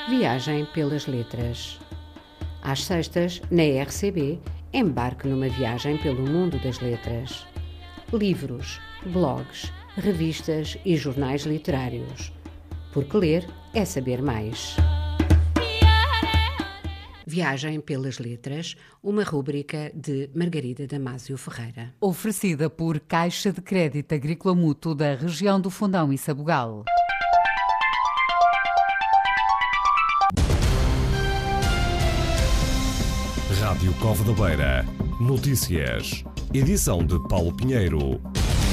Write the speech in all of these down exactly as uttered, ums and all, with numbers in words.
Viagem pelas letras. Às sextas, na R C B, embarque numa viagem pelo mundo das letras. Livros, blogs, revistas e jornais literários. Porque ler é saber mais. Viagem pelas letras, uma rúbrica de Margarida Damasio Ferreira. Oferecida por Caixa de Crédito Agrícola Mútuo da região do Fundão e Sabugal. Rádio Cova da Beira. Notícias. Edição de Paulo Pinheiro.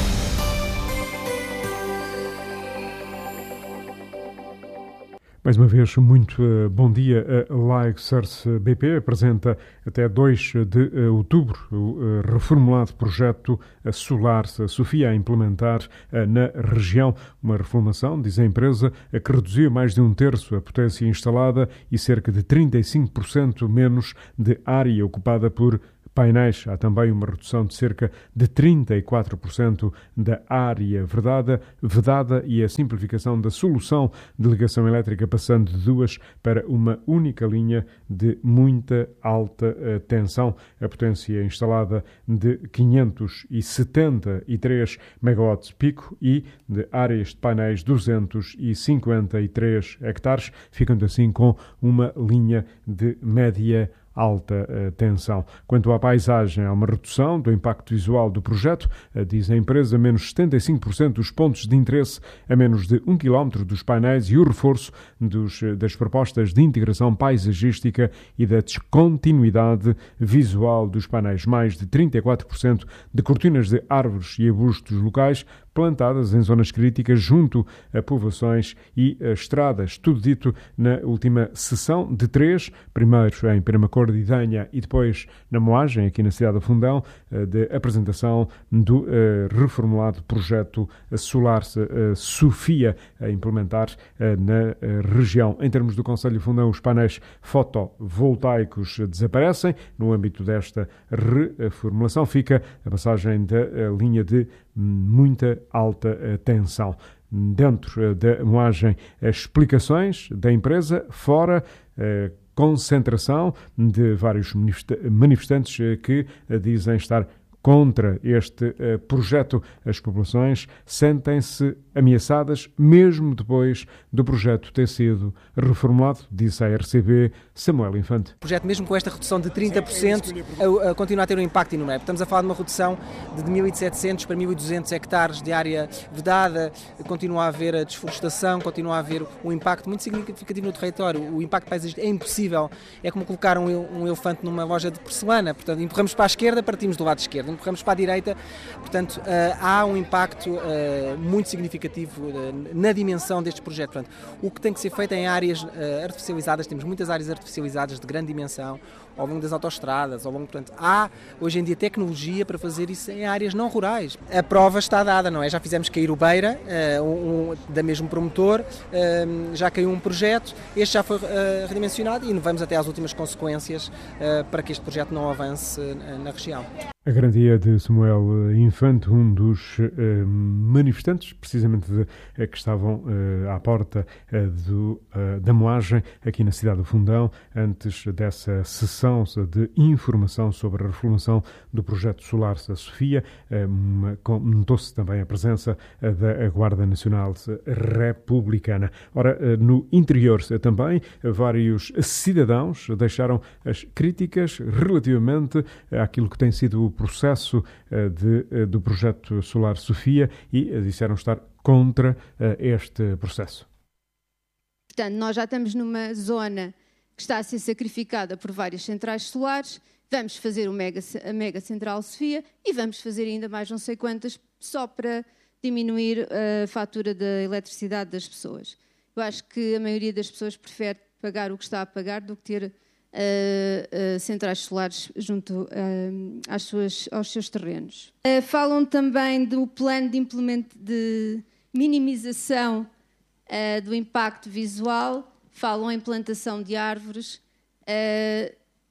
Mais uma vez, muito uh, bom dia. A Like Source B P apresenta até dois de uh, outubro o uh, reformulado projeto Solar Sofia a implementar uh, na região. Uma reformulação, diz a empresa, uh, que reduziu mais de um terço a potência instalada e cerca de trinta e cinco por cento menos de área ocupada por painéis. Há também uma redução de cerca de trinta e quatro por cento da área vedada, vedada e a simplificação da solução de ligação elétrica, passando de duas para uma única linha de muita alta tensão. A potência instalada de quinhentos e setenta e três megawatts pico e de áreas de painéis duzentos e cinquenta e três hectares, ficando assim com uma linha de média alta uh, tensão. Quanto à paisagem, há uma redução do impacto visual do projeto, uh, diz a empresa, menos setenta e cinco por cento dos pontos de interesse a menos de um quilómetro dos painéis e o reforço dos, uh, das propostas de integração paisagística e da descontinuidade visual dos painéis. Mais de trinta e quatro por cento de cortinas de árvores e arbustos locais plantadas em zonas críticas junto a povoações e a estradas. Tudo dito na última sessão de três, primeiro em Peramacorda de Idanha e depois na Moagem, aqui na cidade do Fundão, de apresentação do uh, reformulado projeto Solar uh, Sofia a implementar uh, na uh, região. Em termos do Conselho de Fundão, os painéis fotovoltaicos desaparecem. No âmbito desta reformulação fica a passagem da uh, linha de muita alta uh, tensão. Dentro uh, da Moagem, as explicações da empresa, fora uh, concentração de vários manifestantes que dizem estar contra este uh, projeto. As populações sentem-se ameaçadas mesmo depois do projeto ter sido reformulado, disse a R C B Samuel Infante. O projeto, mesmo com esta redução de trinta por cento, a, a, continua a ter um impacto enorme. Estamos a falar de uma redução de mil e setecentos para mil e duzentos hectares de área vedada, continua a haver a desflorestação, continua a haver um impacto muito significativo no território. O impacto paisagístico é impossível, é como colocar um, um elefante numa loja de porcelana. Portanto, empurramos para a esquerda, partimos do lado esquerdo, empurramos para a direita, portanto, uh, há um impacto uh, muito significativo uh, na dimensão deste projeto. Portanto, o que tem que ser feito em áreas uh, artificializadas, temos muitas áreas artificializadas de grande dimensão, ao longo das autoestradas, ao longo, portanto, há hoje em dia tecnologia para fazer isso em áreas não rurais. A prova está dada, não é? Já fizemos cair o Beira, uh, um, um, da mesmo promotor, uh, já caiu um projeto, este já foi uh, redimensionado e vamos até às últimas consequências uh, para que este projeto não avance uh, na região. A garantia de Samuel Infante, um dos uh, manifestantes, precisamente de, uh, que estavam uh, à porta uh, do, uh, da Moagem, aqui na cidade do Fundão, antes dessa sessão de informação sobre a reformulação do projeto Solar Sofia. Uh, notou-se também a presença uh, da Guarda Nacional Republicana. Ora, uh, no interior uh, também, uh, vários cidadãos deixaram as críticas relativamente uh, àquilo que tem sido o processo uh, de, uh, do projeto Solar Sofia e uh, disseram estar contra uh, este processo. Portanto, nós já estamos numa zona que está a ser sacrificada por várias centrais solares, vamos fazer o mega, a mega central Sofia e vamos fazer ainda mais não sei quantas só para diminuir a fatura da eletricidade das pessoas. Eu acho que a maioria das pessoas prefere pagar o que está a pagar do que ter Uh, uh, centrais solares junto uh, às suas, aos seus terrenos. Uh, falam também do plano de, implement, de minimização uh, do impacto visual, falam em plantação de árvores. Uh,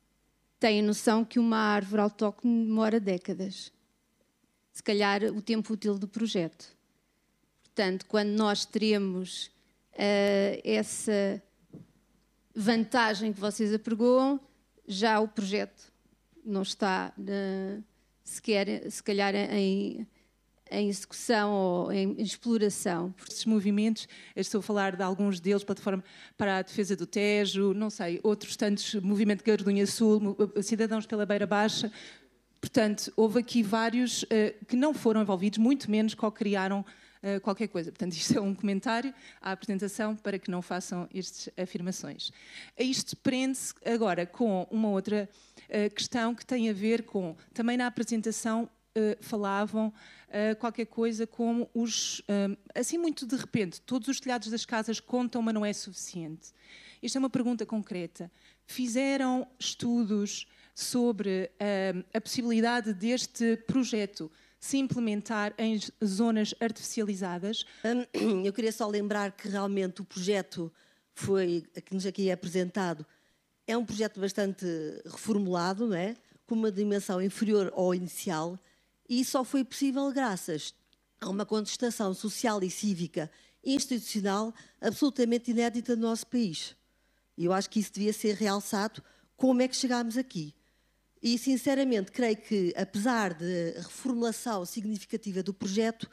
têm noção que uma árvore autóctone demora décadas. Se calhar o tempo útil do projeto. Portanto, quando nós teremos uh, essa vantagem que vocês apregoam, já o projeto não está uh, sequer, se calhar em, em execução ou em exploração. Estes movimentos, eu estou a falar de alguns deles, Plataforma para a Defesa do Tejo, não sei, outros tantos, Movimento Gardunha Sul, Cidadãos pela Beira Baixa. Portanto, houve aqui vários uh, que não foram envolvidos, muito menos co-criaram uh, qualquer coisa. Portanto, isto é um comentário à apresentação para que não façam estas afirmações. Isto prende-se agora com uma outra uh, questão que tem a ver com, também na apresentação uh, falavam uh, qualquer coisa como os, uh, assim muito de repente, todos os telhados das casas contam, mas não é suficiente. Isto é uma pergunta concreta. Fizeram estudos sobre uh, a possibilidade deste projeto se implementar em zonas artificializadas? Eu queria só lembrar que realmente o projeto foi, que nos aqui é apresentado, é um projeto bastante reformulado, não é? Com uma dimensão inferior ao inicial, e só foi possível graças a uma contestação social e cívica e institucional absolutamente inédita no nosso país. E eu acho que isso devia ser realçado, como é que chegámos aqui. E, sinceramente, creio que, apesar de reformulação significativa do projeto,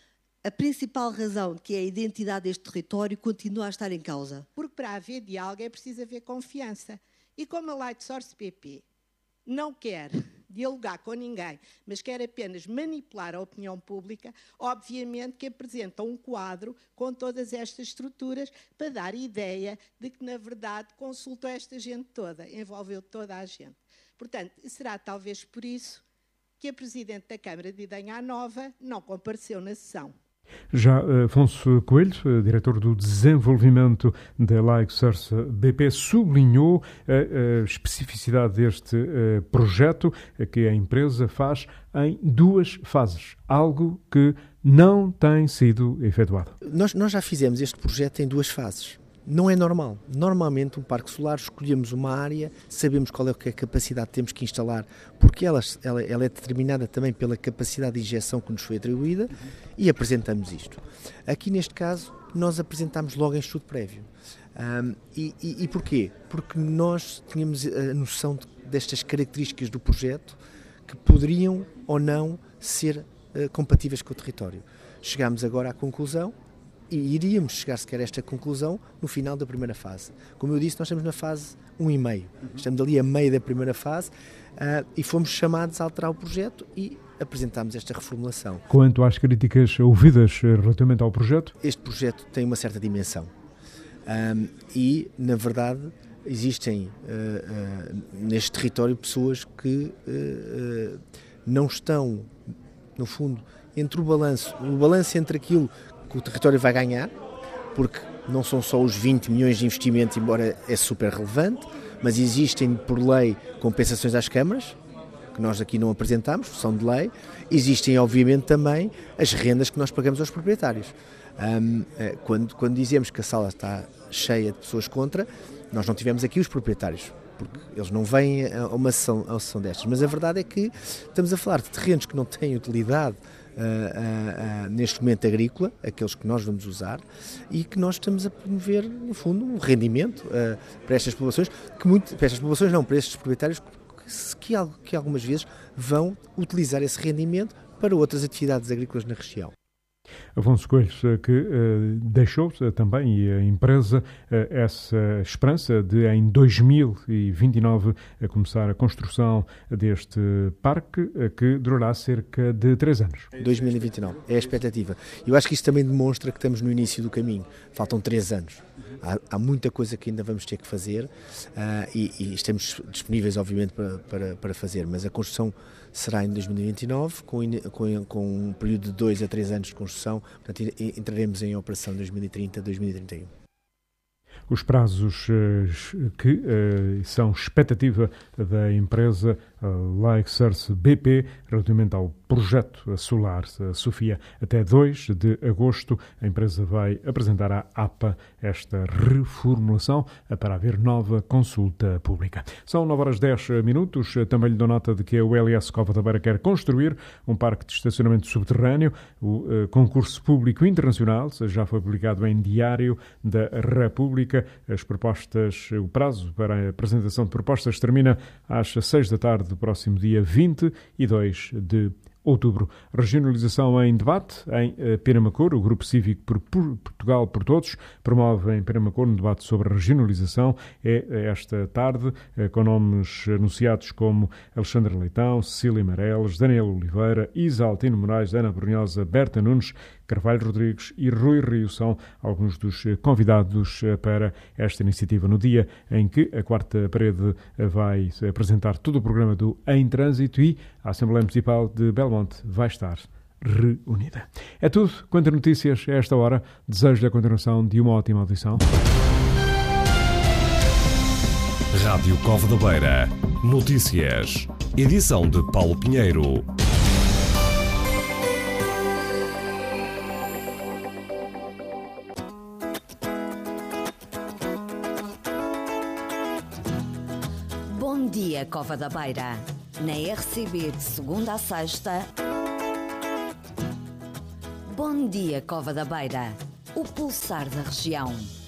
a principal razão, que é a identidade deste território, continua a estar em causa. Porque para haver diálogo é preciso haver confiança. E como a Lightsource B P não quer dialogar com ninguém, mas quer apenas manipular a opinião pública, obviamente que apresenta um quadro com todas estas estruturas para dar ideia de que, na verdade, consultou esta gente toda, envolveu toda a gente. Portanto, será talvez por isso que a Presidente da Câmara de Idanha Nova não compareceu na sessão. Já Afonso Coelho, diretor do desenvolvimento da Lightsource B P, sublinhou a especificidade deste projeto que a empresa faz em duas fases, algo que não tem sido efetuado. Nós, nós já fizemos este projeto em duas fases. Não é normal. Normalmente, um parque solar, escolhemos uma área, sabemos qual é a capacidade que temos que instalar, porque ela, ela, ela é determinada também pela capacidade de injeção que nos foi atribuída, e apresentamos isto. Aqui, neste caso, nós apresentamos logo em estudo prévio. Um, e, e, e porquê? Porque nós tínhamos a noção de, destas características do projeto que poderiam ou não ser uh, compatíveis com o território. Chegámos agora à conclusão, e iríamos chegar sequer a esta conclusão no final da primeira fase. Como eu disse, nós estamos na fase um e meio. Estamos ali a meio da primeira fase uh, e fomos chamados a alterar o projeto e apresentámos esta reformulação. Quanto às críticas ouvidas relativamente ao projeto? Este projeto tem uma certa dimensão um, e, na verdade, existem uh, uh, neste território pessoas que uh, uh, não estão, no fundo, entre o balanço, o balanço entre aquilo que o território vai ganhar, porque não são só os vinte milhões de investimento, embora é super relevante, mas existem por lei compensações às câmaras, que nós aqui não apresentamos, são de lei. Existem obviamente também as rendas que nós pagamos aos proprietários. Um, quando, quando dizemos que a sala está cheia de pessoas contra, nós não tivemos aqui os proprietários, porque eles não vêm a uma sessão, a uma sessão destas, mas a verdade é que estamos a falar de terrenos que não têm utilidade Uh, uh, uh, neste momento agrícola, aqueles que nós vamos usar, e que nós estamos a promover, no fundo, um rendimento uh, para estas populações, que muito, para estas populações não, para estes proprietários que, que, que algumas vezes vão utilizar esse rendimento para outras atividades agrícolas na região. Afonso Coelho, que uh, deixou também, e a empresa, uh, essa esperança de em dois mil e vinte e nove a começar a construção deste parque, uh, que durará cerca de três anos. dois mil e vinte e nove, é a expectativa. Eu acho que isso também demonstra que estamos no início do caminho. Faltam três anos. Há, há muita coisa que ainda vamos ter que fazer uh, e, e estamos disponíveis, obviamente, para, para, para fazer, mas a construção será em dois mil e vinte e nove, com, com, com um período de dois a três anos de construção, portanto entraremos em operação em dois mil e trinta, dois mil e trinta e um. Os prazos uh, que uh, são expectativa da empresa Leixões B P relativamente ao projeto solar Sofia. Até dois de agosto a empresa vai apresentar à A P A esta reformulação para haver nova consulta pública. São nove horas e dez minutos. Também lhe dou nota de que a U L S Cova da Beira quer construir um parque de estacionamento subterrâneo. O uh, concurso público internacional já foi publicado em Diário da República. As propostas, o prazo para a apresentação de propostas termina às seis da tarde do próximo dia vinte e dois de outubro. Regionalização em debate em Penamacor. O Grupo Cívico por Portugal por Todos promove em Penamacor um debate sobre a regionalização. É esta tarde, com nomes anunciados como Alexandre Leitão, Cecília Meireles, Daniel Oliveira, Isa Altino Moraes, Ana Brunhosa, Berta Nunes, Carvalho Rodrigues e Rui Rio são alguns dos convidados para esta iniciativa. No dia em que a Quarta Parede vai apresentar todo o programa do Em Trânsito e a Assembleia Municipal de Belmonte vai estar reunida. É tudo quanto a notícias a esta hora. Desejo-lhe a continuação de uma ótima audição. Rádio Cova da Beira. Notícias. Edição de Paulo Pinheiro. Bom dia, Cova da Beira. Na R C B de segunda a sexta. Bom dia, Cova da Beira. O pulsar da região.